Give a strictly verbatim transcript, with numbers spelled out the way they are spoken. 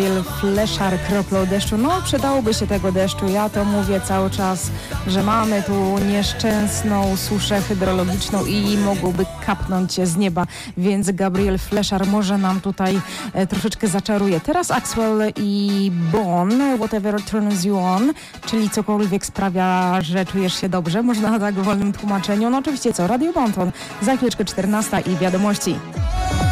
Fleszar, kroplą deszczu. No, przydałoby się tego deszczu. Ja to mówię cały czas, że mamy tu nieszczęsną suszę hydrologiczną i mogłoby kapnąć z nieba, więc Gabriel Fleszar może nam tutaj e, troszeczkę zaczaruje. Teraz Axwell i Bon, Whatever Turns You On, czyli cokolwiek sprawia, że czujesz się dobrze. Można tak w wolnym tłumaczeniu. No oczywiście co? Radio Bonton. Za chwileczkę czternasta i wiadomości.